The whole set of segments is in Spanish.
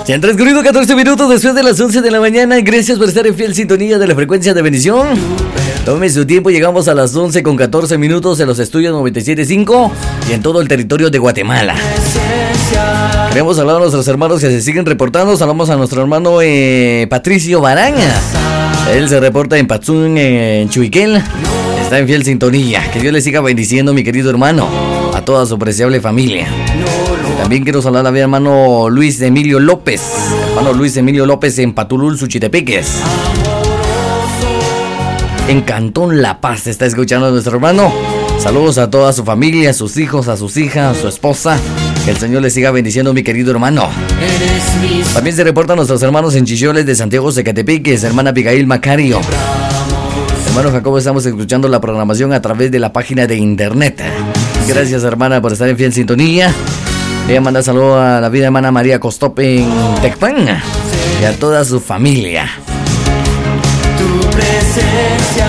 Se han transcurrido 14 minutos después de las 11 de la mañana. Gracias por estar en fiel sintonía de la frecuencia de bendición. Tome su tiempo, llegamos a las 11 con 14 minutos en los estudios 97.5 y en todo el territorio de Guatemala. Queremos hablar a nuestros hermanos que se siguen reportando. Saludamos a nuestro hermano Patricio Baraña. Él se reporta en Patzún, en Chuiquel. Está en fiel sintonía. Que Dios le siga bendiciendo, mi querido hermano, a toda su apreciable familia. También quiero saludar a mi hermano Luis Emilio López. Hermano Luis Emilio López en Patulul, Suchitepeques. En Cantón La Paz está escuchando a nuestro hermano. Saludos a toda su familia, a sus hijos, a sus hijas, a su esposa. Que el Señor le siga bendiciendo, mi querido hermano. También se reportan nuestros hermanos en Chicholes de Santiago Zecatepeques, hermana Abigail Macario. Hermano Jacobo, estamos escuchando la programación a través de la página de internet. Gracias, hermana, por estar en fiel sintonía. Ella manda saludos a la vida hermana María Costope en Tecpan y a toda su familia. Tu presencia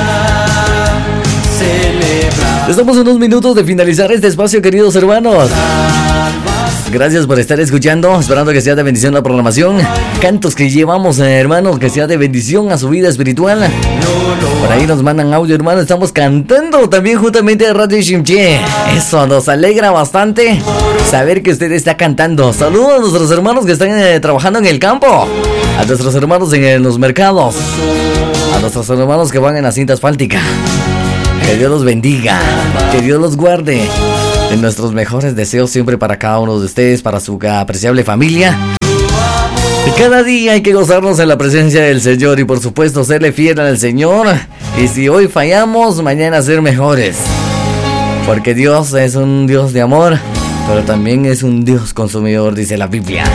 celebra. Estamos a unos minutos de finalizar este espacio, queridos hermanos. Gracias por estar escuchando, esperando que sea de bendición la programación. Cantos que llevamos, hermano, que sea de bendición a su vida espiritual. Por ahí nos mandan audio, hermano, estamos cantando también juntamente a Radio Shimche. Eso nos alegra bastante saber que usted está cantando. Saludos a nuestros hermanos que están trabajando en el campo, a nuestros hermanos en los mercados, a nuestros hermanos que van en la cinta asfáltica. Que Dios los bendiga, que Dios los guarde. En nuestros mejores deseos siempre para cada uno de ustedes, para su apreciable familia. Y cada día hay que gozarnos en la presencia del Señor y por supuesto serle fiel al Señor. Y si hoy fallamos, mañana ser mejores. Porque Dios es un Dios de amor, pero también es un Dios consumidor, dice la Biblia.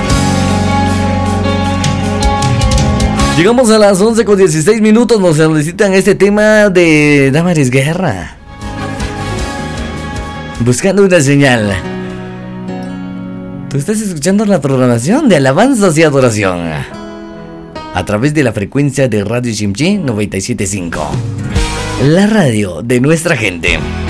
Llegamos a las 11 con 16 minutos. Nos solicitan este tema de Damaris Guerra. Buscando una señal. Tú estás escuchando la programación de alabanzas y adoración a través de la frecuencia de Radio Shimchi 97.5, la radio de nuestra gente.